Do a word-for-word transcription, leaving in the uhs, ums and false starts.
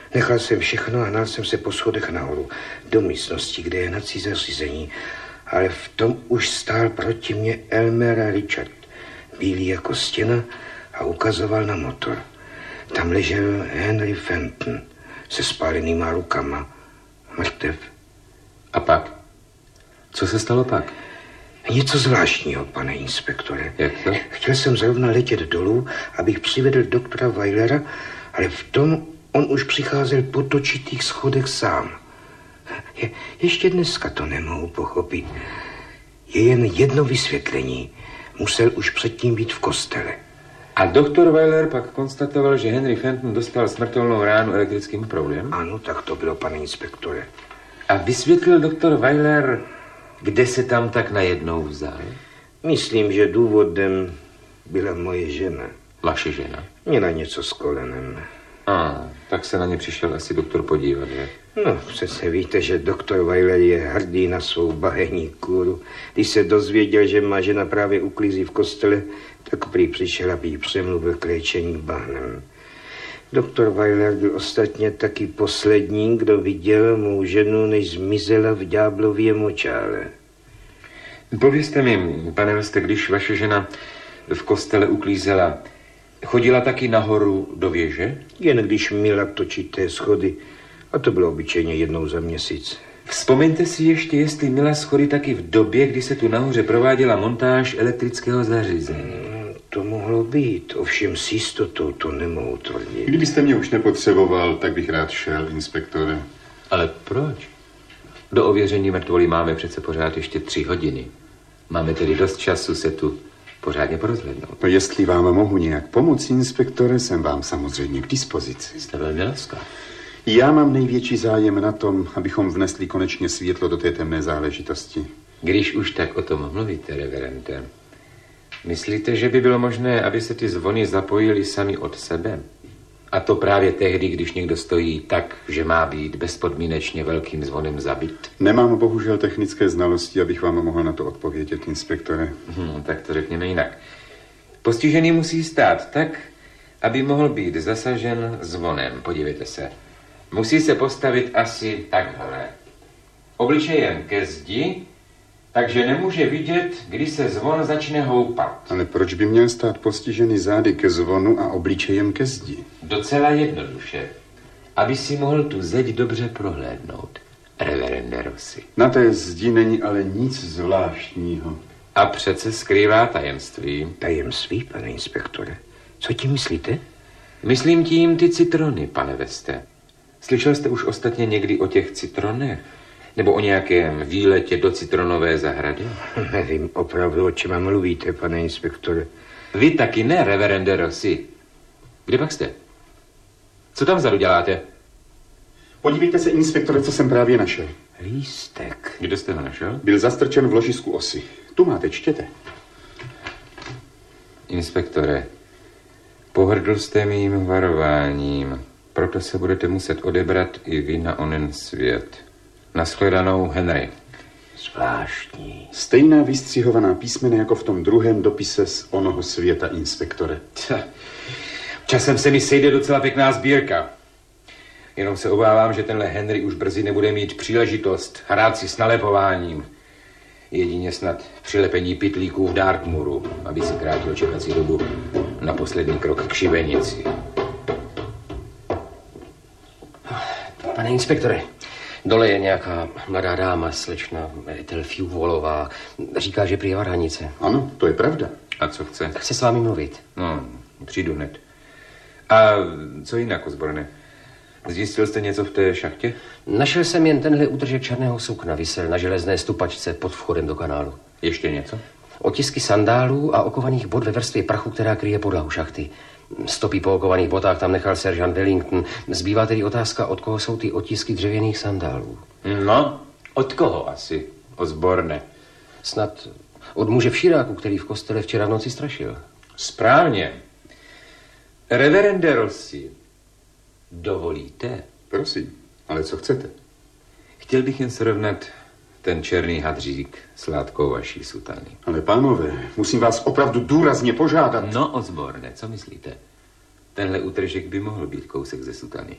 Nechal jsem všechno a hnal jsem se po schodech nahoru, do místnosti, kde je hnací zařízení. Ale v tom už stál proti mě Elmer Richard, bílý jako stěna, a ukazoval na motor. Tam ležel Henry Fenton se spálenýma rukama, mrtev. A pak? Co se stalo pak? Něco zvláštního, pane inspektore. Jak to? Chtěl jsem zrovna letět dolů, abych přivedl doktora Weilera, ale v tom on už přicházel po točitých schodech sám. Je, ještě dneska to nemohu pochopit. Je jen jedno vysvětlení. Musel už předtím být v kostele. A doktor Weiler pak konstatoval, že Henry Fenton dostal smrtelnou ránu elektrickým proudem? Ano, tak to bylo, pane inspektore. A vysvětlil doktor Weiler, kde se tam tak najednou vzal? Myslím, že důvodem byla moje žena. Vaše žena? Měla něco s kolenem. A, tak se na ně přišel asi doktor podívat, že? No, přece víte, že doktor Weiler je hrdý na svou bahenní kůru. Když se dozvěděl, že má žena právě uklízí v kostele, tak prý přišel, aby jí přemluvil k léčení bahnem. Doktor Weiler byl ostatně taky poslední, kdo viděl mou ženu, než zmizela v ďáblově močále. Povězte mi, pane Weste, když vaše žena v kostele uklízela, chodila taky nahoru do věže? Jen když měla točité schody, a to bylo obyčejně jednou za měsíc. Vzpomeňte si ještě, jestli měla schody taky v době, kdy se tu nahoře prováděla montáž elektrického zařízení. Hmm, to mohlo být, ovšem s jistotou to nemohu tvrdit. Kdybyste mě už nepotřeboval, tak bych rád šel, inspektore. Ale proč? Do ověření mrtvoly máme přece pořád ještě tři hodiny. Máme tedy dost času se tu pořádně porozhlednout. No, jestli vám mohu nějak pomoci, inspektore, jsem vám samozřejmě k dispozici. Jste velmi laskav. Já mám největší zájem na tom, abychom vnesli konečně světlo do té temné záležitosti. Když už tak o tom mluvíte, reverende, myslíte, že by bylo možné, aby se ty zvony zapojily sami od sebe? A to právě tehdy, když někdo stojí tak, že má být bezpodmínečně velkým zvonem zabit? Nemám bohužel technické znalosti, abych vám mohl na to odpovědět, inspektore. Hmm, tak to řekněme jinak. Postižený musí stát tak, aby mohl být zasažen zvonem. Podívejte se. Musí se postavit asi takhle. Obličejem ke zdi, takže nemůže vidět, kdy se zvon začne houpat. Ale proč by měl stát postižený zády ke zvonu a obličejem ke zdi? Docela jednoduše. Aby si mohl tu zeď dobře prohlédnout. Reverende Rossi. Na té zdi není ale nic zvláštního. A přece skrývá tajemství. Tajemství, pane inspektore? Co tím myslíte? Myslím tím ty citrony, pane Weste. Slyšel jste už ostatně někdy o těch citronech? Nebo o nějakém výletě do citronové zahrady? Nevím opravdu, o čem mluvíte, pane inspektore. Vy taky ne, reverende Rossi. Kde pak jste? Co tam vzadu děláte? Podívejte se, inspektore, co jsem právě našel. Lístek. Kde jste ho našel? Byl zastrčen v ložisku osy. Tu máte, čtěte. Inspektore, pohrdl jste mým varováním. Proto se budete muset odebrat i vy na onen svět. Nashledanou, Henry. Zvláštní. Stejná vystřihovaná písmena jako v tom druhém dopise z onoho světa, inspektore. Časem se mi sejde docela pěkná sbírka. Jenom se obávám, že tenhle Henry už brzy nebude mít příležitost hrát si s nalepováním. Jedině snad přilepení pytlíků v Dartmouru, aby si krátil čekací dobu na poslední krok k šibenici. Pane inspektore, dole je nějaká mladá dáma, slečna Etelfiu Volová. Říká, že prý je varhanice. Ano, to je pravda. A co chce? Chce s vámi mluvit. No, přijdu hned. A co jinak, Osborne? Zjistil jste něco v té šachtě? Našel jsem jen tenhle útržek černého sukna, visel na železné stupačce pod vchodem do kanálu. Ještě něco? Otisky sandálů a okovaných bot ve vrstvě prachu, která kryje podlahu šachty. Stopy po okovaných botách tam nechal seržant Wellington. Zbývá tedy otázka, od koho jsou ty otisky dřevěných sandálů. No, od koho asi, Osborne? Snad od muže v širáku, který v kostele včera v noci strašil. Správně. Reverende Rossi, dovolíte? Prosím, ale co chcete? Chtěl bych jen srovnat ten černý hadřík s látkou vaší sutany. Ale pánové, musím vás opravdu důrazně požádat. No, Osborne, co myslíte? Tenhle útržek by mohl být kousek ze sutany.